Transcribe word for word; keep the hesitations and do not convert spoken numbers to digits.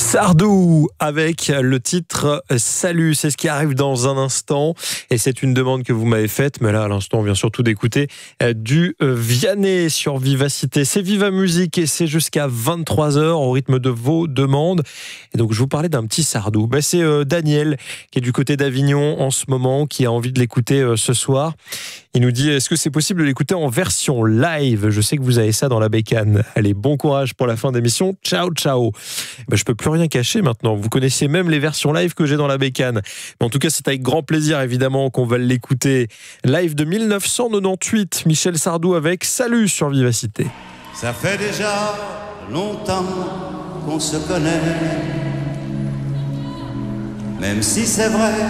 Sardou avec le titre Salut, c'est ce qui arrive dans un instant et c'est une demande que vous m'avez faite, mais là à l'instant on vient surtout d'écouter du Vianney sur Vivacité. C'est Viva Musique et c'est jusqu'à vingt-trois heures au rythme de vos demandes. Et donc je vous parlais d'un petit Sardou. Ben, c'est euh, Daniel qui est du côté d'Avignon en ce moment, qui a envie de l'écouter euh, ce soir. Il nous dit, est-ce que c'est possible de l'écouter en version live? Je sais que vous avez ça dans la bécane. Allez, bon courage pour la fin d'émission. Ciao, ciao. Ben, je peux plus rien cacher maintenant. Vous connaissez même les versions live que j'ai dans la bécane. Mais en tout cas, c'est avec grand plaisir, évidemment, qu'on va l'écouter. Live de dix-neuf cent quatre-vingt-dix-huit, Michel Sardou avec Salut sur Vivacité. Ça fait déjà longtemps qu'on se connaît, même si c'est vrai